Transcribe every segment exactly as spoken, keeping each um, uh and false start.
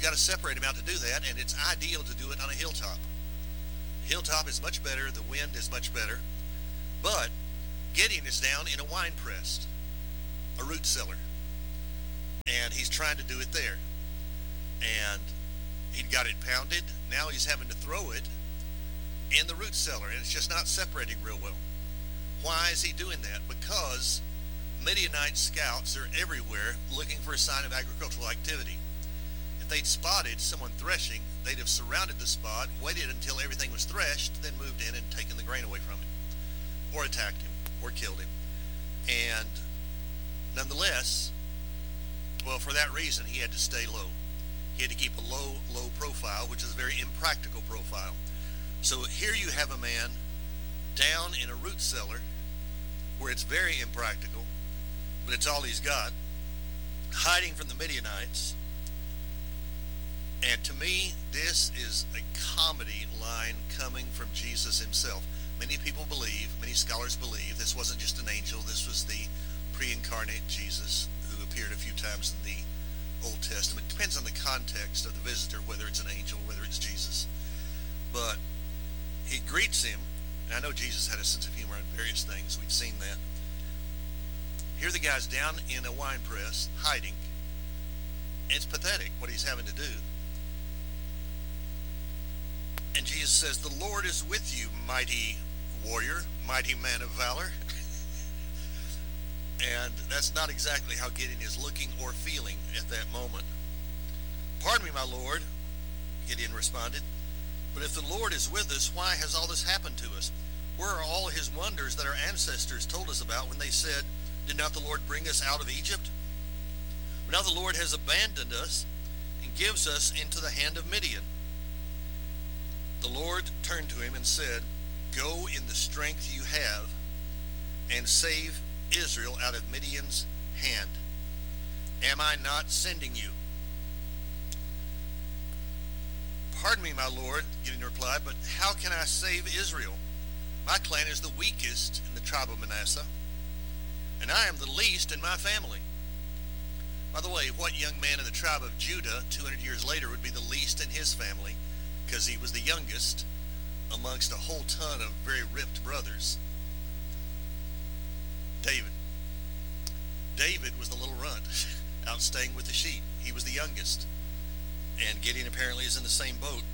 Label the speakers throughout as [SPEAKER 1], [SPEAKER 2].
[SPEAKER 1] you got to separate them out to do that, and it's ideal to do it on a hilltop. Hilltop is much better. The wind is much better. But Gideon is down in a wine press, a root cellar, and he's trying to do it there. And he'd got it pounded. Now he's having to throw it in the root cellar, and it's just not separating real well. Why is he doing that? Because Midianite scouts are everywhere looking for a sign of agricultural activity. If they'd spotted someone threshing, they'd have surrounded the spot, waited until everything was threshed, then moved in and taken the grain away from him, or attacked him, or killed him. And nonetheless, well, for that reason, he had to stay low. He had to keep a low, low profile, which is a very impractical profile. So here you have a man down in a root cellar where it's very impractical, but it's all he's got, hiding from the Midianites. And to me, this is a comedy line coming from Jesus himself. Many people believe, many scholars believe, this wasn't just an angel, this was the pre-incarnate Jesus who appeared a few times in the Old Testament. It depends on the context of the visitor, whether it's an angel, whether it's Jesus. But he greets him, and I know Jesus had a sense of humor on various things. We've seen that. Here the guy's down in a wine press, hiding. It's pathetic what he's having to do. And Jesus says, "The Lord is with you, mighty warrior, mighty man of valor." And that's not exactly how Gideon is looking or feeling at that moment. "Pardon me, my Lord," Gideon responded, "but if the Lord is with us, why has all this happened to us? Where are all his wonders that our ancestors told us about when they said, 'Did not the Lord bring us out of Egypt?' But now the Lord has abandoned us and gives us into the hand of Midian." The Lord turned to him and said, "Go in the strength you have and save Israel out of Midian's hand. Am I not sending you?" "Pardon me, my Lord," Gideon replied, "but how can I save Israel? My clan is the weakest in the tribe of Manasseh, and I am the least in my family." By the way, what young man in the tribe of Judah two hundred years later would be the least in his family, because he was the youngest amongst a whole ton of very ripped brothers? David. David was the little runt out staying with the sheep. He was the youngest. And Gideon apparently is in the same boat.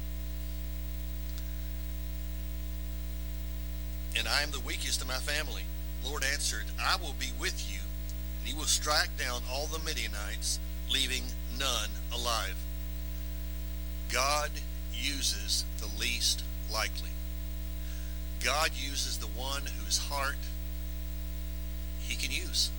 [SPEAKER 1] "And I am the weakest of my family." The Lord answered, "I will be with you, and he will strike down all the Midianites, leaving none alive." God uses the least likely. God uses the one whose heart he can use.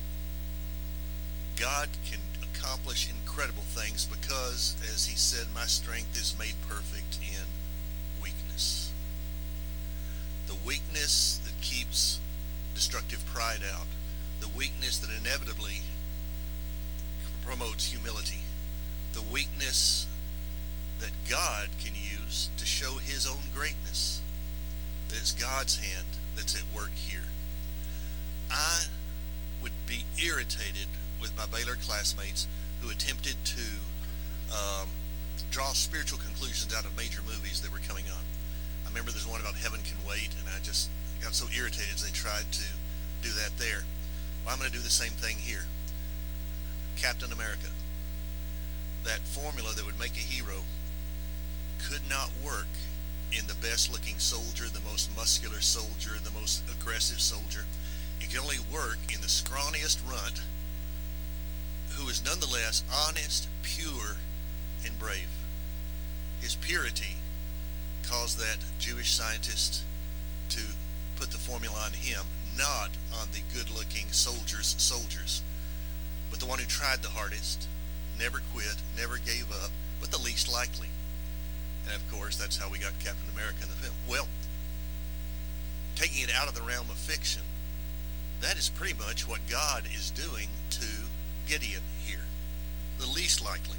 [SPEAKER 1] God can accomplish incredible things because, as he said, "My strength is made perfect in weakness." The weakness that keeps destructive pride out. The weakness that inevitably promotes humility. The weakness that God can use to show his own greatness. That it's God's hand that's at work here. I would be irritated with my Baylor classmates who attempted to um, draw spiritual conclusions out of major movies that were coming on. I remember there's one about Heaven Can Wait, and I just got so irritated as they tried to do that there. Well, I'm going to do the same thing here. Captain America. That formula that would make a hero could not work in the best looking soldier, the most muscular soldier, the most aggressive soldier. It can only work in the scrawniest runt who is nonetheless honest, pure, and brave. His purity caused that Jewish scientist to put the formula on him, not on the good-looking soldiers' soldiers, but the one who tried the hardest, never quit, never gave up, but the least likely. And of course, that's how we got Captain America in the film. Well, taking it out of the realm of fiction, that is pretty much what God is doing to Gideon here. The least likely.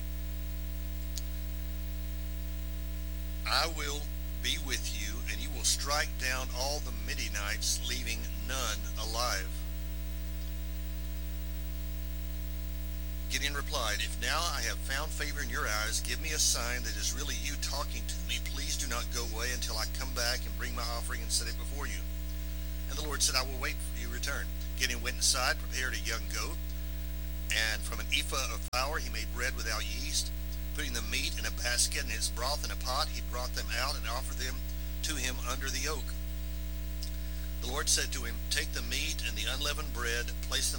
[SPEAKER 1] "I will be with you, and you will strike down all the Midianites, leaving none alive." Gideon replied, "If now I have found favor in your eyes, give me a sign that is really you talking to me. Please do not go away until I come back and bring my offering and set it before you." And the Lord said, "I will wait for you to return." Gideon went inside, prepared a young goat, and from an ephah of flour he made bread without yeast. Putting the meat in a basket and its broth in a pot, he brought them out and offered them to him under the oak. The Lord said to him, "Take the meat and the unleavened bread, place them